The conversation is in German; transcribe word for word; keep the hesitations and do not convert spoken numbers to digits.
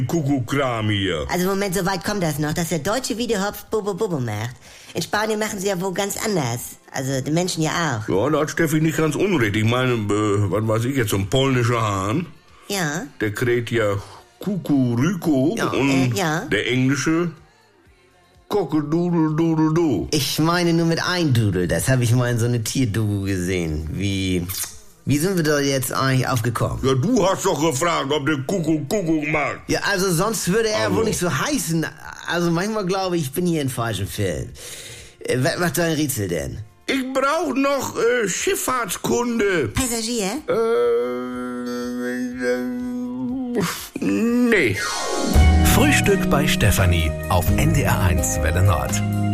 Kuckuck-Kram hier. Also Moment, so weit kommt das noch, dass der deutsche Wiedehopf Bobo Bobo macht. In Spanien machen sie ja wohl ganz anders. Also die Menschen ja auch. Ja, da hat Steffi nicht ganz unrecht. Ich meine, äh, was weiß ich jetzt, so ein polnischer Hahn. Ja. Der kräht ja Kukuriko Ja, und äh, ja. der englische Kockedoodle-Doodle-Do. Ich meine nur mit ein Dudel. Das habe ich mal in so eine Tierdoku gesehen. Wie... Wie sind wir da jetzt eigentlich aufgekommen? Ja, du hast doch gefragt, ob der Kuckuck Kuckuck mag. Ja, also sonst würde er Also. wohl nicht so heißen. Also manchmal glaube ich, ich bin hier in falschem Film. Äh, was macht dein Rätsel denn? Ich brauch noch äh, Schifffahrtskunde. Passagier? Äh, nee. Frühstück bei Stefanie auf N D R eins Welle Nord.